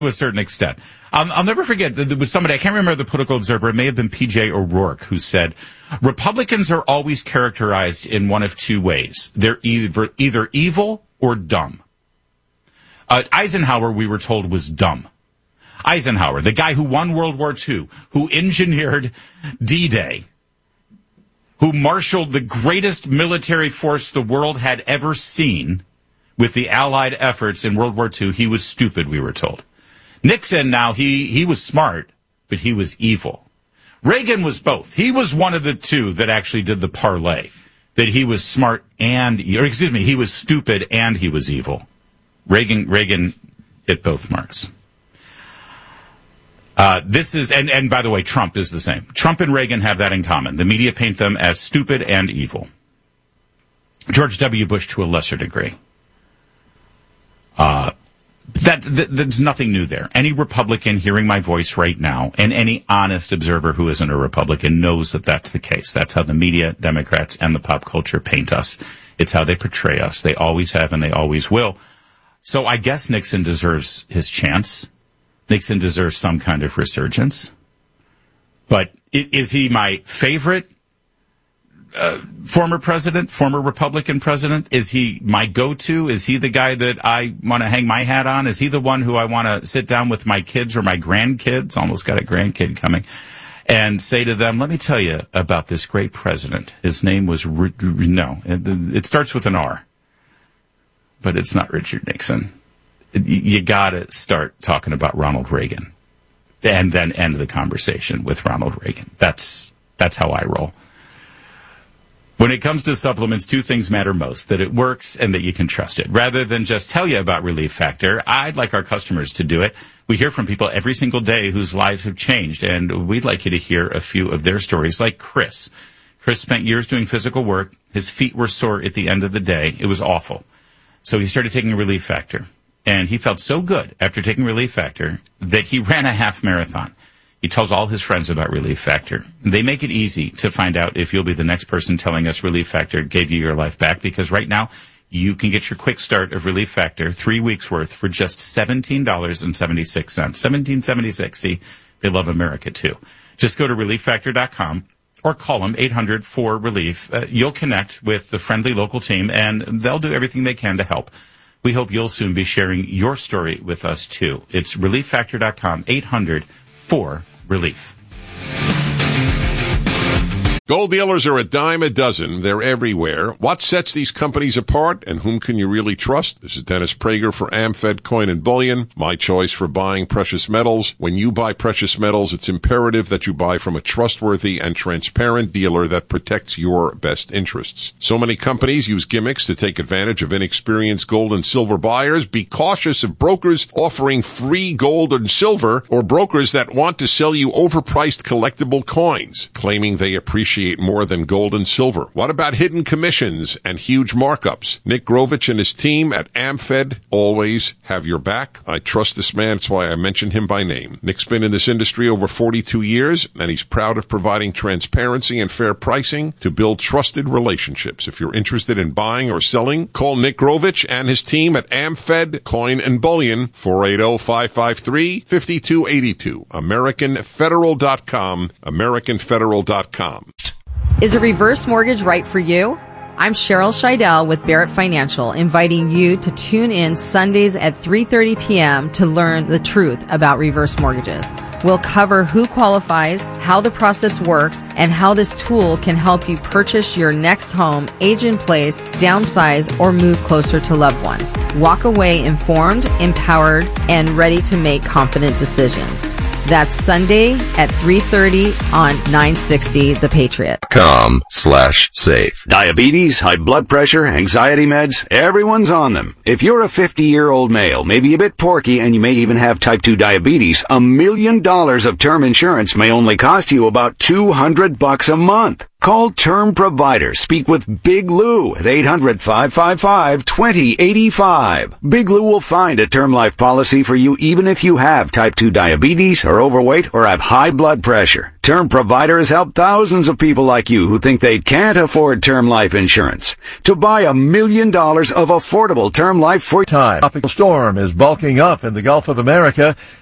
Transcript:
to a certain extent. I'll never forget, there was somebody, I can't remember the political observer, it may have been P.J. O'Rourke, who said, Republicans are always characterized in one of two ways. They're either evil or dumb. Eisenhower, we were told, was dumb. Eisenhower, the guy who won World War II, who engineered D-Day, who marshaled the greatest military force the world had ever seen with the Allied efforts in World War II, he was stupid, we were told. Nixon, now, he was smart, but he was evil. Reagan was both. He was one of the two that actually did the parlay, that he was smart he was stupid and he was evil. Reagan hit both marks. And by the way, Trump is the same. Trump and Reagan have that in common. The media paint them as stupid and evil. George W. Bush to a lesser degree. There's nothing new there. Any Republican hearing my voice right now, and any honest observer who isn't a Republican, knows that that's the case. That's how the media, Democrats, and the pop culture paint us. It's how they portray us. They always have and they always will. So I guess Nixon deserves his chance. Nixon deserves some kind of resurgence. But is he my favorite former Republican president? Is he my go-to? Is he the guy that I want to hang my hat on? Is he the one who I want to sit down with my kids or my grandkids? Almost got a grandkid coming. And say to them, let me tell you about this great president. His name was, it starts with an R. But it's not Richard Nixon. You gotta start talking about Ronald Reagan. And then end the conversation with Ronald Reagan. That's how I roll. When it comes to supplements, two things matter most, that it works and that you can trust it. Rather than just tell you about Relief Factor, I'd like our customers to do it. We hear from people every single day whose lives have changed, and we'd like you to hear a few of their stories, like Chris. Chris spent years doing physical work. His feet were sore at the end of the day. It was awful. So he started taking Relief Factor, and he felt so good after taking Relief Factor that he ran a half marathon. He tells all his friends about Relief Factor. They make it easy to find out if you'll be the next person telling us Relief Factor gave you your life back, because right now you can get your quick start of Relief Factor, 3 weeks worth, for just $17.76. $17.76. See, they love America too. Just go to ReliefFactor.com or call them 800-4-RELIEF. You'll connect with the friendly local team, and they'll do everything they can to help. We hope you'll soon be sharing your story with us too. It's ReliefFactor.com, 800-4-RELIEF. Gold dealers are a dime a dozen. They're everywhere. What sets these companies apart, and whom can you really trust? This is Dennis Prager for AmFed Coin and Bullion, my choice for buying precious metals. When you buy precious metals, it's imperative that you buy from a trustworthy and transparent dealer that protects your best interests. So many companies use gimmicks to take advantage of inexperienced gold and silver buyers. Be cautious of brokers offering free gold and silver, or brokers that want to sell you overpriced collectible coins, claiming they appreciate more than gold and silver. What about hidden commissions and huge markups? Nick Grovich and his team at AmFed always have your back. I trust this man. That's why I mention him by name. Nick's been in this industry over 42 years, and he's proud of providing transparency and fair pricing to build trusted relationships. If you're interested in buying or selling, call Nick Grovich and his team at AmFed Coin and Bullion, 480-553-5282. AmericanFederal.com, AmericanFederal.com. Is a reverse mortgage right for you? I'm Cheryl Scheidel with Barrett Financial, inviting you to tune in Sundays at 3:30 p.m. to learn the truth about reverse mortgages. We'll cover who qualifies, how the process works, and how this tool can help you purchase your next home, age in place, downsize, or move closer to loved ones. Walk away informed, empowered, and ready to make confident decisions. That's Sunday at 3:30 on 960 The Patriot. .com/safe. Diabetes, high blood pressure, anxiety meds, everyone's on them. If you're a 50-year-old male, maybe a bit porky, and you may even have type 2 diabetes, $1 million of term insurance may only cost you about $200 a month. Call Term Provider. Speak with Big Lou at 800-555-2085. Big Lou will find a term life policy for you even if you have type 2 diabetes, are overweight, or have high blood pressure. Term Provider has helped thousands of people like you who think they can't afford term life insurance to buy $1 million of affordable term life for time. Tropical storm is bulking up in the Gulf of America.